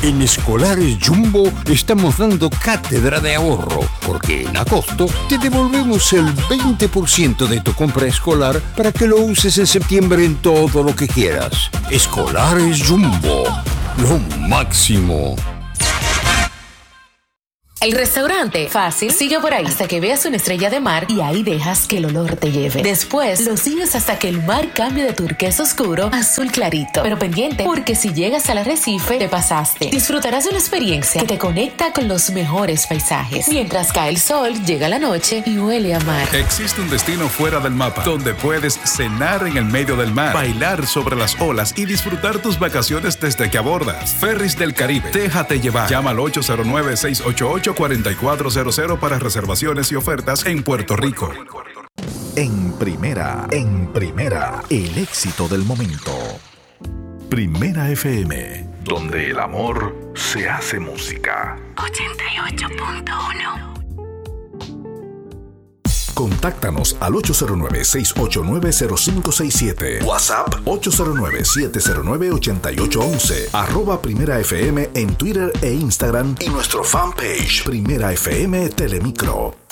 En Escolares Jumbo estamos dando cátedra de ahorro, porque en agosto te devolvemos el 20% de tu compra escolar para que lo uses en septiembre en todo lo que quieras. Escolares Jumbo, lo máximo. El restaurante fácil sigue por ahí hasta que veas una estrella de mar y ahí dejas que el olor te lleve. Después lo sigues hasta que el mar cambie de turquesa oscuro a azul clarito. Pero pendiente, porque si llegas al arrecife, te pasaste. Disfrutarás de una experiencia que te conecta con los mejores paisajes. Mientras cae el sol, llega la noche y huele a mar. Existe un destino fuera del mapa donde puedes cenar en el medio del mar, bailar sobre las olas y disfrutar tus vacaciones desde que abordas. Ferries del Caribe. Déjate llevar. Llama al 809-688-4400 para reservaciones y ofertas en Puerto Rico. En primera, el éxito del momento. Primera FM, donde el amor se hace música. 88.1. Contáctanos al 809-689-0567. WhatsApp 809-709-8811. @Primera FM en Twitter e Instagram y nuestro fanpage Primera FM Telemicro.